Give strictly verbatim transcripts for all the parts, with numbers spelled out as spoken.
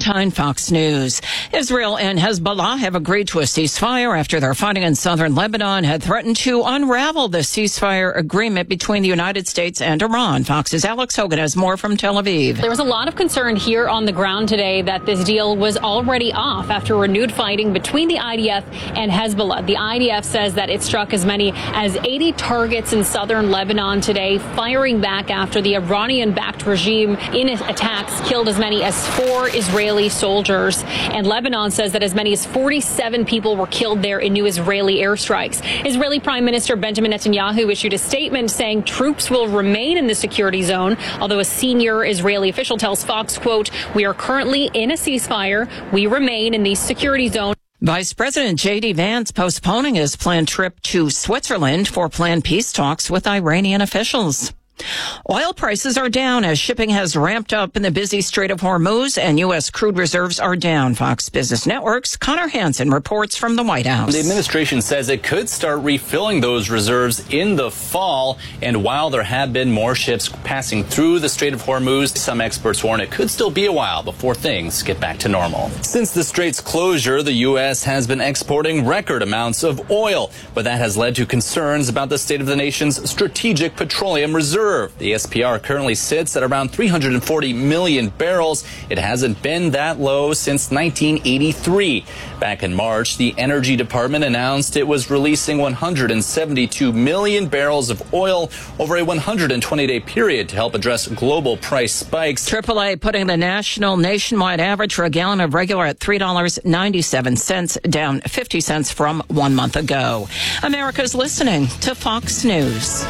Valentine, Fox News. Israel and Hezbollah have agreed to a ceasefire after their fighting in southern Lebanon had threatened to unravel the ceasefire agreement between the United States and Iran. Fox's Alex Hogan has more from Tel Aviv. There was a lot of concern here on the ground today that this deal was already off after renewed fighting between the I D F and Hezbollah. The I D F says that it struck as many as eighty targets in southern Lebanon today, firing back after the Iranian-backed regime in attacks killed as many as four Israeli soldiers. And Lebanon says that as many as forty-seven people were killed there in new Israeli airstrikes. Israeli Prime Minister Benjamin Netanyahu issued a statement saying troops will remain in the security zone, although a senior Israeli official tells Fox, quote, "We are currently in a ceasefire. We remain in the security zone." Vice President J D. Vance postponing his planned trip to Switzerland for planned peace talks with Iranian officials. Oil prices are down as shipping has ramped up in the busy Strait of Hormuz, and U S crude reserves are down. Fox Business Network's Connor Hansen reports from the White House. The administration says it could start refilling those reserves in the fall. And while there have been more ships passing through the Strait of Hormuz, some experts warn it could still be a while before things get back to normal. Since the strait's closure, the U S has been exporting record amounts of oil, but that has led to concerns about the state of the nation's strategic petroleum reserve. The S P R currently sits at around three hundred forty million barrels. It hasn't been that low since nineteen eighty-three. Back in March, the Energy Department announced it was releasing one hundred seventy-two million barrels of oil over a one hundred twenty day period to help address global price spikes. triple A putting the national nationwide average for a gallon of regular at three dollars and ninety-seven cents, down fifty cents from one month ago. America's listening to Fox News.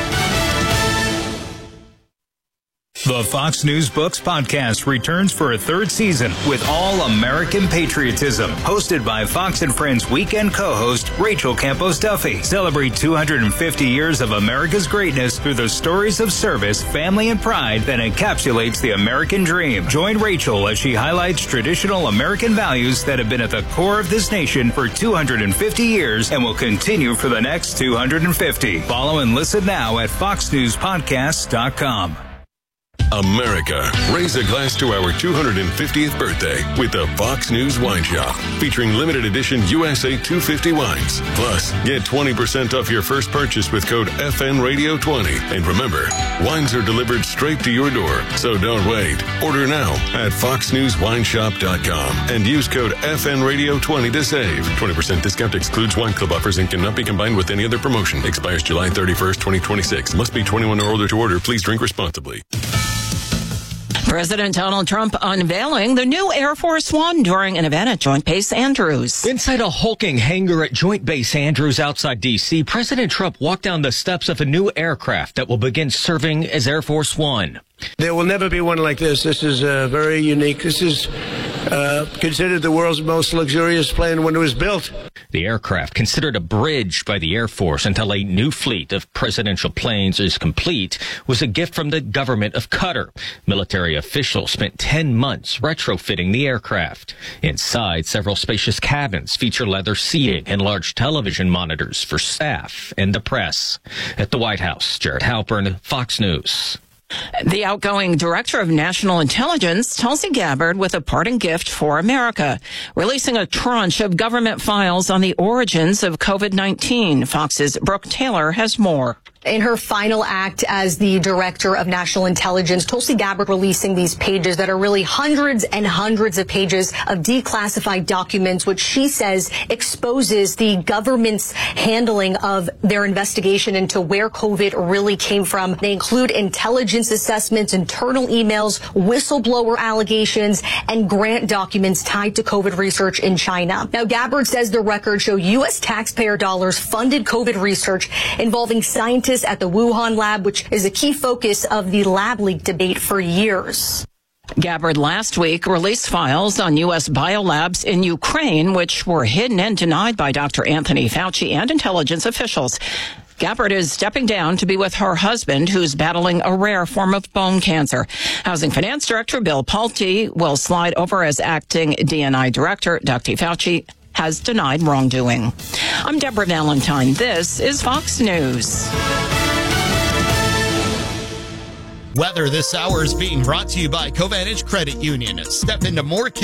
The Fox News Books podcast returns for a third season with All American Patriotism, hosted by Fox and Friends weekend co-host Rachel Campos Duffy. Celebrate two hundred fifty years of America's greatness through the stories of service, family, and pride that encapsulates the American dream. Join Rachel as she highlights traditional American values that have been at the core of this nation for two hundred fifty years and will continue for the next two hundred fifty. Follow and listen now at fox news podcast dot com. America, raise a glass to our two hundred fiftieth birthday with the Fox News Wine Shop, featuring limited edition U S A two fifty wines. Plus, get twenty percent off your first purchase with code F N Radio twenty. And remember, wines are delivered straight to your door, so don't wait. Order now at fox news wine shop dot com and use code F N Radio twenty to save. twenty percent discount excludes wine club offers and cannot be combined with any other promotion. Expires July thirty-first, twenty twenty-six. Must be twenty-one or older to order. Please drink responsibly. President Donald Trump unveiling the new Air Force One during an event at Joint Base Andrews. Inside a hulking hangar at Joint Base Andrews outside D C, President Trump walked down the steps of a new aircraft that will begin serving as Air Force One. There will never be one like this. This is uh, very unique. This is uh, considered the world's most luxurious plane when it was built. The aircraft, considered a bridge by the Air Force until a new fleet of presidential planes is complete, was a gift from the government of Qatar. Military officials spent ten months retrofitting the aircraft. Inside, several spacious cabins feature leather seating and large television monitors for staff and the press. At the White House, Jared Halpern, Fox News. The outgoing director of national intelligence, Tulsi Gabbard, with a parting gift for America, releasing a tranche of government files on the origins of COVID nineteen. Fox's Brooke Taylor has more. In her final act as the director of national intelligence, Tulsi Gabbard releasing these pages that are really hundreds and hundreds of pages of declassified documents, which she says exposes the government's handling of their investigation into where COVID really came from. They include intelligence assessments, internal emails, whistleblower allegations, and grant documents tied to COVID research in China. Now, Gabbard says the records show U S taxpayer dollars funded COVID research involving scientists at the Wuhan lab, which is a key focus of the lab leak debate for years. Gabbard last week released files on U S biolabs in Ukraine, which were hidden and denied by Doctor Anthony Fauci and intelligence officials. Gabbard is stepping down to be with her husband, who's battling a rare form of bone cancer. Housing Finance Director Bill Pulte will slide over as acting D N I Director. Doctor Fauci has denied wrongdoing. I'm Deborah Valentine. This is Fox News. Weather this hour is being brought to you by Covantage Credit Union. Step into more